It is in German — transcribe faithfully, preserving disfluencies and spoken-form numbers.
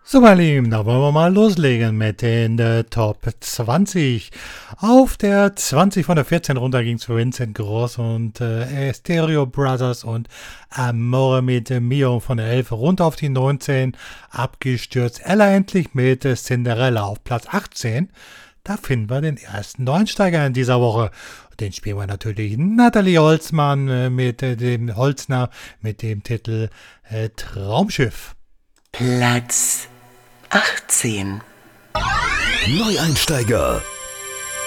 So, meine Lieben, da wollen wir mal loslegen mit den äh, Top zwanzig. Auf der zwanzig von der vierzehn runter ging es für Vincent Gross und äh, Stereo Brothers und Amore mit Mio von der elf runter auf die neunzehn. Abgestürzt Ella endlich mit äh, Cinderella auf Platz achtzehn. Da finden wir den ersten Neunsteiger in dieser Woche. Den spielen wir natürlich Nathalie Holzmann äh, mit äh, dem Holzner mit dem Titel äh, Traumschiff. Platz achtzehn. Neueinsteiger